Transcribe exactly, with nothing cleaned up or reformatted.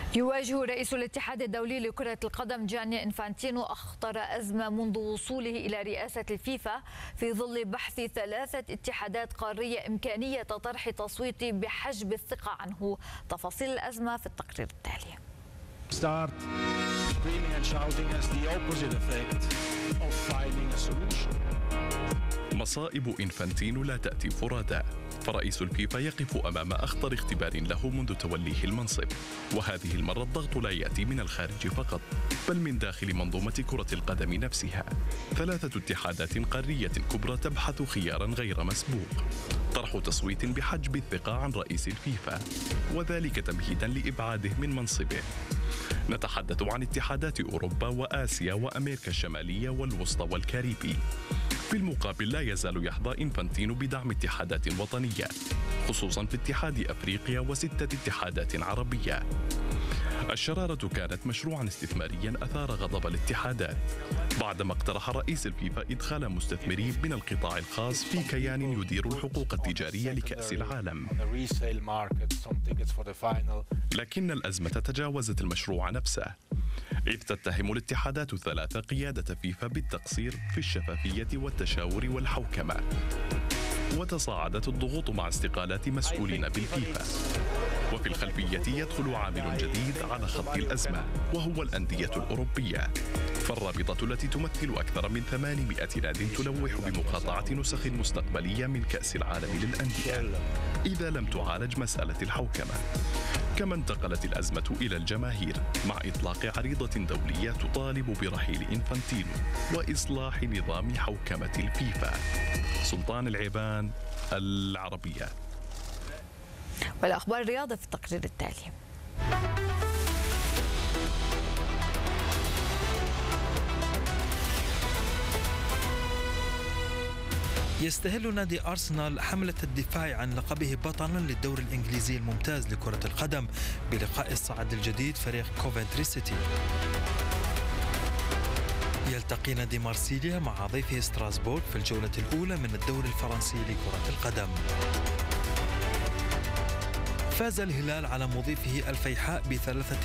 يواجه رئيس الاتحاد الدولي لكرة القدم جاني إنفانتينو أخطر أزمة منذ وصوله إلى رئاسة الفيفا في ظل بحث ثلاثة اتحادات قارية إمكانية طرح تصويت بحجب الثقة عنه. تفاصيل الأزمة في التقرير التالي. Start screaming and shouting as the opposite effect of finding a solution. مصائب إنفانتينو لا تأتي فرادى، فرئيس الفيفا يقف أمام أخطر اختبار له منذ توليه المنصب، وهذه المرة الضغط لا يأتي من الخارج فقط بل من داخل منظومة كرة القدم نفسها. ثلاثة اتحادات قارية كبرى تبحث خيارا غير مسبوق، طرح تصويت بحجب الثقة عن رئيس الفيفا، وذلك تمهيدا لإبعاده من منصبه. نتحدث عن اتحادات أوروبا وآسيا وأمريكا الشمالية والوسطى والكاريبي. في المقابل لا يزال يحظى إنفانتينو بدعم اتحادات وطنية، خصوصا في اتحاد أفريقيا وستة اتحادات عربية. الشرارة كانت مشروعا استثماريا أثار غضب الاتحادات بعدما اقترح رئيس الفيفا إدخال مستثمرين من القطاع الخاص في كيان يدير الحقوق التجارية لكأس العالم. لكن الأزمة تجاوزت المشروع نفسه، إذ تتهم الاتحادات الثلاثة قيادة فيفا بالتقصير في الشفافية والتشاور والحوكمة، وتصاعدت الضغوط مع استقالات مسؤولين بالفيفا. وفي الخلفية يدخل عامل جديد على خط الأزمة، وهو الأندية الأوروبية، فالرابطة التي تمثل أكثر من ثمانمائة ناد تلوح بمقاطعة نسخ مستقبلية من كأس العالم للأندية إذا لم تعالج مسألة الحوكمة. كما انتقلت الأزمة إلى الجماهير مع إطلاق عريضة دولية تطالب برحيل إنفانتينو وإصلاح نظام حوكمة الفيفا. سلطان العيبان، العربية. والأخبار الرياضة في التقرير التالي. يستهل نادي أرسنال حملة الدفاع عن لقبه بطلا للدوري الإنجليزي الممتاز لكرة القدم بلقاء الصاعد الجديد فريق كوفنتري سيتي. يلتقي نادي مارسيليا مع ضيفه ستراسبورغ في الجولة الأولى من الدوري الفرنسي لكرة القدم. فاز الهلال على مضيفه الفيحاء بثلاثة